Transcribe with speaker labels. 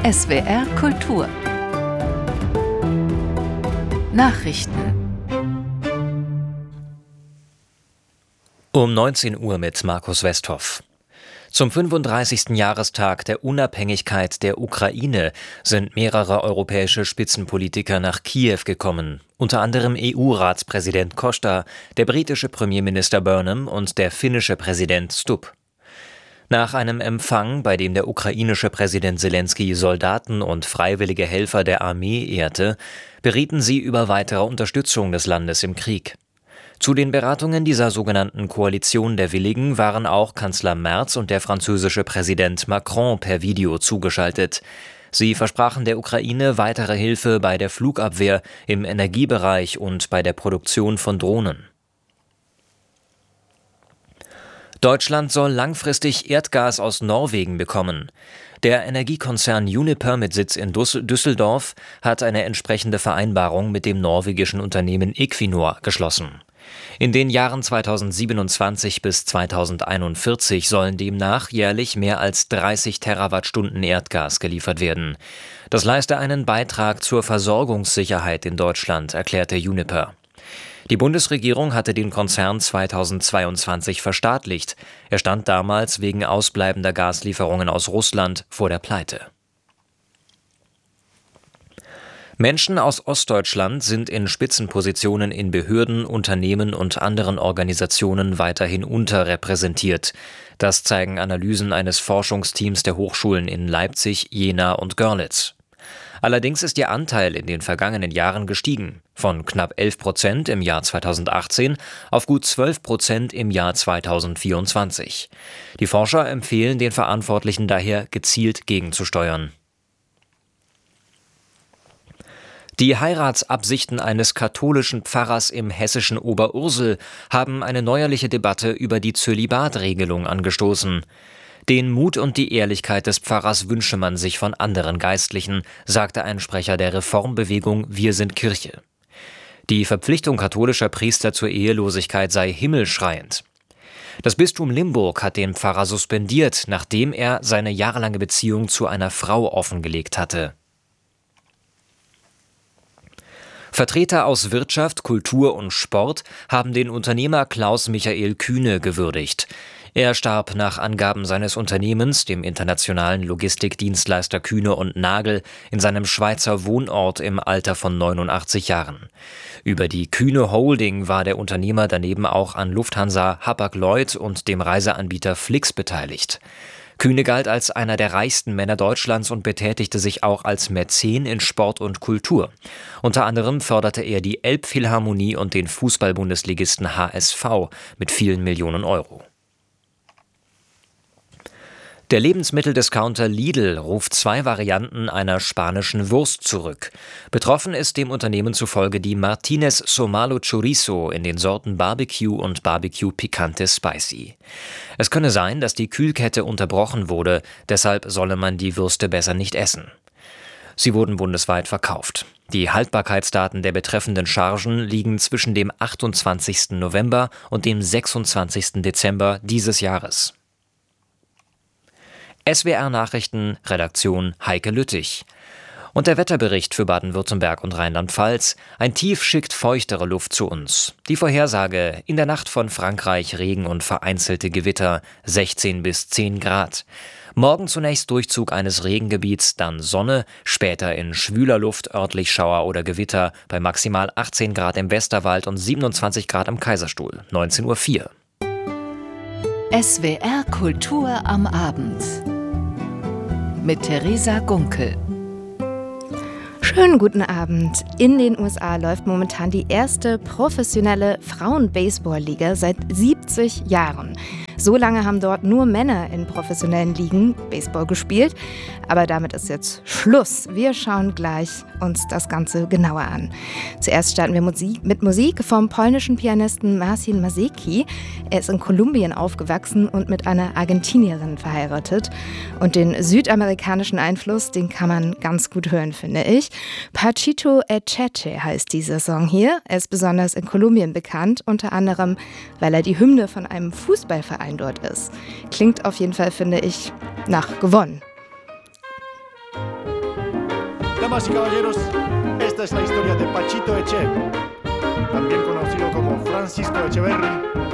Speaker 1: SWR Kultur Nachrichten
Speaker 2: Um 19 Uhr mit Markus Westhoff. Zum 35. Jahrestag der Unabhängigkeit der Ukraine sind mehrere europäische Spitzenpolitiker nach Kiew gekommen. Unter anderem EU-Ratspräsident Costa, der britische Premierminister Burnham und der finnische Präsident Stubb. Nach einem Empfang, bei dem der ukrainische Präsident Selenskyj Soldaten und freiwillige Helfer der Armee ehrte, berieten sie über weitere Unterstützung des Landes im Krieg. Zu den Beratungen dieser sogenannten Koalition der Willigen waren auch Kanzler Merz und der französische Präsident Macron per Video zugeschaltet. Sie versprachen der Ukraine weitere Hilfe bei der Flugabwehr, im Energiebereich und bei der Produktion von Drohnen. Deutschland soll langfristig Erdgas aus Norwegen bekommen. Der Energiekonzern Uniper mit Sitz in Düsseldorf hat eine entsprechende Vereinbarung mit dem norwegischen Unternehmen Equinor geschlossen. In den Jahren 2027 bis 2041 sollen demnach jährlich mehr als 30 Terawattstunden Erdgas geliefert werden. Das leiste einen Beitrag zur Versorgungssicherheit in Deutschland, erklärte Uniper. Die Bundesregierung hatte den Konzern 2022 verstaatlicht. Er stand damals wegen ausbleibender Gaslieferungen aus Russland vor der Pleite. Menschen aus Ostdeutschland sind in Spitzenpositionen in Behörden, Unternehmen und anderen Organisationen weiterhin unterrepräsentiert. Das zeigen Analysen eines Forschungsteams der Hochschulen in Leipzig, Jena und Görlitz. Allerdings ist ihr Anteil in den vergangenen Jahren gestiegen, von knapp 11% im Jahr 2018 auf gut 12% im Jahr 2024. Die Forscher empfehlen den Verantwortlichen daher, gezielt gegenzusteuern. Die Heiratsabsichten eines katholischen Pfarrers im hessischen Oberursel haben eine neuerliche Debatte über die Zölibatregelung angestoßen. Den Mut und die Ehrlichkeit des Pfarrers wünsche man sich von anderen Geistlichen, sagte ein Sprecher der Reformbewegung Wir sind Kirche. Die Verpflichtung katholischer Priester zur Ehelosigkeit sei himmelschreiend. Das Bistum Limburg hat den Pfarrer suspendiert, nachdem er seine jahrelange Beziehung zu einer Frau offengelegt hatte. Vertreter aus Wirtschaft, Kultur und Sport haben den Unternehmer Klaus-Michael Kühne gewürdigt. Er starb nach Angaben seines Unternehmens, dem internationalen Logistikdienstleister Kühne und Nagel, in seinem Schweizer Wohnort im Alter von 89 Jahren. Über die Kühne Holding war der Unternehmer daneben auch an Lufthansa, Hapag-Lloyd und dem Reiseanbieter Flix beteiligt. Kühne galt als einer der reichsten Männer Deutschlands und betätigte sich auch als Mäzen in Sport und Kultur. Unter anderem förderte er die Elbphilharmonie und den Fußball-Bundesligisten HSV mit vielen Millionen Euro. Der Lebensmitteldiscounter Lidl ruft 2 Varianten einer spanischen Wurst zurück. Betroffen ist dem Unternehmen zufolge die Martínez Somalo Chorizo in den Sorten Barbecue und Barbecue Picante Spicy. Es könne sein, dass die Kühlkette unterbrochen wurde, deshalb solle man die Würste besser nicht essen. Sie wurden bundesweit verkauft. Die Haltbarkeitsdaten der betreffenden Chargen liegen zwischen dem 28. November und dem 26. Dezember dieses Jahres. SWR Nachrichten, Redaktion Heike Lüttich. Und der Wetterbericht für Baden-Württemberg und Rheinland-Pfalz. Ein Tief schickt feuchtere Luft zu uns. Die Vorhersage: in der Nacht von Frankreich Regen und vereinzelte Gewitter, 16 bis 10 Grad. Morgen zunächst Durchzug eines Regengebiets, dann Sonne, später in schwüler Luft örtlich Schauer oder Gewitter, bei maximal 18 Grad im Westerwald und 27 Grad am Kaiserstuhl, 19:04 Uhr.
Speaker 1: SWR Kultur am Abend mit Theresa Gunkel.
Speaker 3: Schönen guten Abend. In den USA läuft momentan die erste professionelle Frauen-Baseball-Liga seit 70 Jahren. So lange haben dort nur Männer in professionellen Ligen Baseball gespielt. Aber damit ist jetzt Schluss. Wir schauen gleich uns das Ganze genauer an. Zuerst starten wir mit Musik vom polnischen Pianisten Marcin Mazecki. Er ist in Kolumbien aufgewachsen und mit einer Argentinierin verheiratet. Und den südamerikanischen Einfluss, den kann man ganz gut hören, finde ich. Pachito Echeche heißt dieser Song hier. Er ist besonders in Kolumbien bekannt, unter anderem, weil er die Hymne von einem Fußballverein dort ist. Klingt auf jeden Fall, finde ich, nach gewonnen.
Speaker 4: Damas y caballeros, esta es la historia de Pachito Eche, también conocido como Francisco Echeverry,